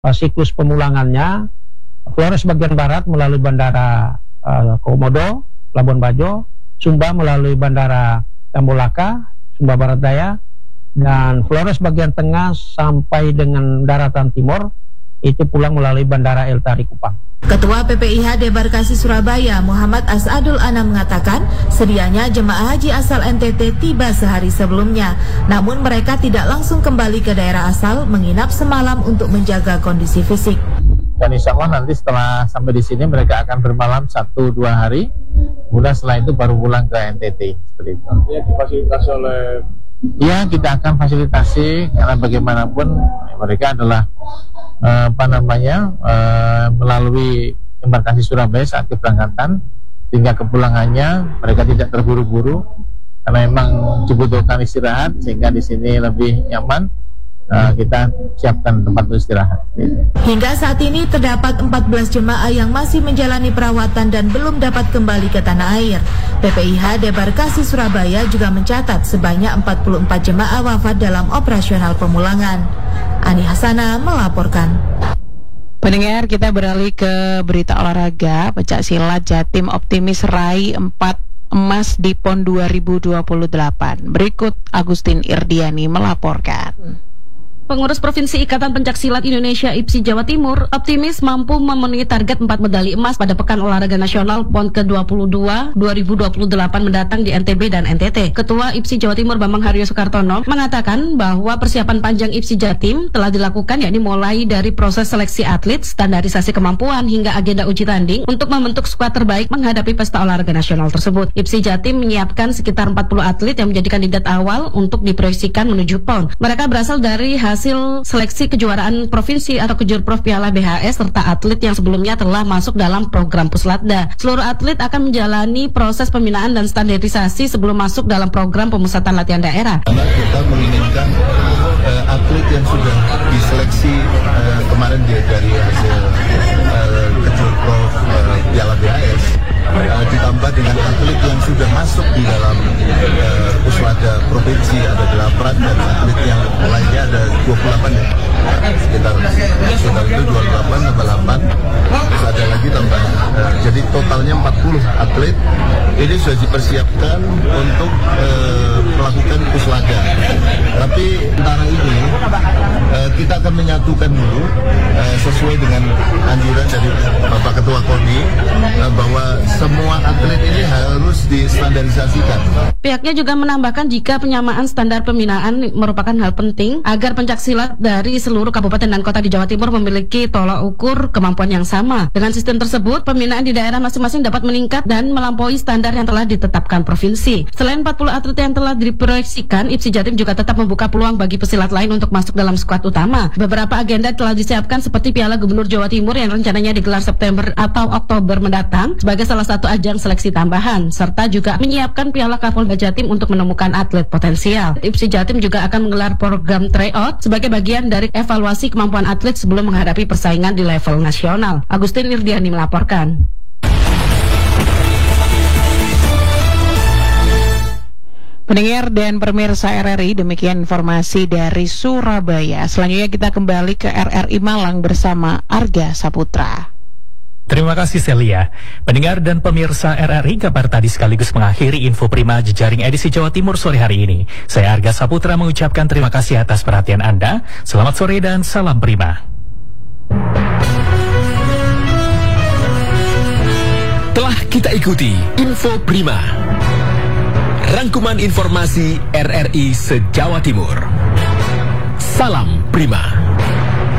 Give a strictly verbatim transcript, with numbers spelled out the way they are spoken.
uh, siklus pemulangannya. Flores bagian barat melalui Bandara uh, Komodo, Labuan Bajo, Sumba melalui Bandara Tambolaka, Sumba Barat Daya, dan Flores bagian tengah sampai dengan daratan timur itu pulang melalui Bandara El Tari Kupang. Ketua P P I H Debarkasi Surabaya Muhammad Asadul Anam mengatakan sedianya jemaah haji asal N T T tiba sehari sebelumnya, namun mereka tidak langsung kembali ke daerah asal, menginap semalam untuk menjaga kondisi fisik. Dan insya Allah nanti setelah sampai di sini mereka akan bermalam satu dua hari, kemudian setelah itu baru pulang ke N T T seperti itu. Ya, difasilitasi oleh. Ya, kita akan fasilitasi karena bagaimanapun mereka adalah eh, apa namanya eh, melalui embarkasi Surabaya saat keberangkatan, sehingga kepulangannya mereka tidak terburu-buru karena memang dibutuhkan istirahat, sehingga di sini lebih nyaman. Uh, kita siapkan tempat istirahat. Hingga saat ini terdapat empat belas jemaah yang masih menjalani perawatan dan belum dapat kembali ke tanah air. P P I H Debarkasi Surabaya juga mencatat sebanyak empat puluh empat jemaah wafat dalam operasional pemulangan. Ani Hasana melaporkan. Pendengar, kita beralih ke berita olahraga. Pencak silat Jatim optimis raih empat emas di PON dua ribu dua puluh delapan. Berikut Agustin Irdiani melaporkan. Pengurus Provinsi Ikatan Pencaksilat Indonesia I P S I Jawa Timur optimis mampu memenuhi target empat medali emas pada Pekan Olahraga Nasional PON ke dua puluh dua dua ribu dua puluh delapan mendatang di N T B dan N T T. Ketua I P S I Jawa Timur Bambang Haryo Soekartono mengatakan bahwa persiapan panjang I P S I Jatim telah dilakukan, yakni mulai dari proses seleksi atlet, standarisasi kemampuan hingga agenda uji tanding untuk membentuk skuad terbaik menghadapi Pesta Olahraga Nasional tersebut. I P S I Jatim menyiapkan sekitar empat puluh atlet yang menjadi kandidat awal untuk diproyeksikan menuju PON. Mereka berasal dari hasil hasil seleksi kejuaraan provinsi atau Kejurprov Piala B H S serta atlet yang sebelumnya telah masuk dalam program Puslatda. Seluruh atlet akan menjalani proses pembinaan dan standarisasi sebelum masuk dalam program pemusatan latihan daerah. Karena kita menginginkan uh, atlet yang sudah diseleksi uh, kemarin dia dari hasil uh, Kejurprov uh, Piala B H S uh, ditambah dengan atlet yang sudah masuk di dalam uh, Puslatda provinsi ada delapan dan atlet yang lainnya ada dua puluh delapan ya, sekitar sekitar itu dua puluh delapan tambah delapan, terus ada lagi tambah uh, jadi totalnya empat puluh atlet ini sudah dipersiapkan untuk uh, melakukan Puslatda. Tapi antara ini uh, kita akan menyatukan dulu uh, sesuai dengan anjuran dari Bapak Ketua KONI uh, bahwa semua atlet ini harus distandarisasikan. Pihaknya juga menambahkan jika penyamaan standar pembinaan merupakan hal penting agar pencaksilat dari seluruh kabupaten dan kota di Jawa Timur memiliki tolak ukur kemampuan yang sama. Dengan sistem tersebut, pembinaan di daerah masing-masing dapat meningkat dan melampaui standar yang telah ditetapkan provinsi. Selain empat puluh atlet yang telah diproyeksikan, I P S I Jatim juga tetap membuka peluang bagi pesilat lain untuk masuk dalam skuad utama. Beberapa agenda telah disiapkan seperti Piala Gubernur Jawa Timur yang rencananya digelar September atau Oktober mendatang sebagai salah satu ajang seleksi tambahan, serta juga menyiapkan Piala Kapolda Jatim untuk menemukan atlet potensial. I P S I Jatim juga akan menggelar program tryout sebagai bagian dari evaluasi kemampuan atlet sebelum menghadapi persaingan di level nasional. Agustin Irdiani melaporkan. Pendengar dan pemirsa R R I, demikian informasi dari Surabaya. Selanjutnya kita kembali ke R R I Malang bersama Arga Saputra. Terima kasih Celia. Pendengar dan pemirsa R R I, kabar tadi sekaligus mengakhiri Info Prima Jejaring edisi Jawa Timur sore hari ini. Saya Arga Saputra mengucapkan terima kasih atas perhatian Anda. Selamat sore dan salam Prima. Telah kita ikuti Info Prima, rangkuman informasi R R I se-Jawa Timur. Salam Prima.